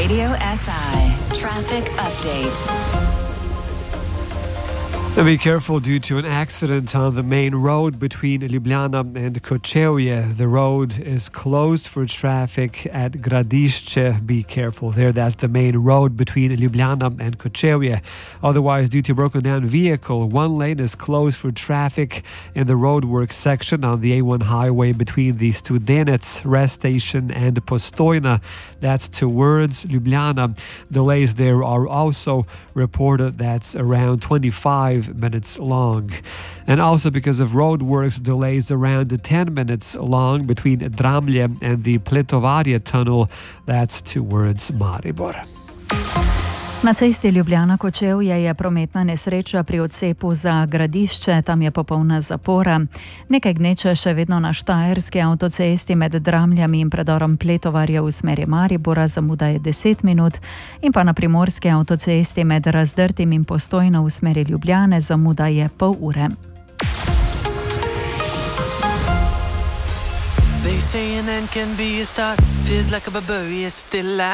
Radio SI Traffic Update. Be careful due to an accident on the main road between Ljubljana and Kočevje. The road is closed for traffic at Gradišče. Be careful there. That's the main road between Ljubljana and Kočevje. Otherwise, due to broken down vehicle, one lane is closed for traffic in the roadwork section on the A1 highway between the Studenec rest station and Postojna. That's towards Ljubljana. Delays there are also reported. That's around 25 minutes long. And also because of roadworks, delays around 10 minutes long between Dramlje and the Pletovarje tunnel. That's towards Maribor. Na cesti Ljubljana-Kočevje je prometna nesreča pri odcepu za Gradišče, tam je popolna zapora. Nekaj gneče še vedno na štajerski avtocesti med Dramljami in predorom Pletovarje v smeri Maribora, zamuda je 10 minut, in pa na primorski avtocesti med Razdrtim in Postojno v smeri Ljubljane, zamuda je pol ure. They say an end can be a start, feels like a barbarian still alive.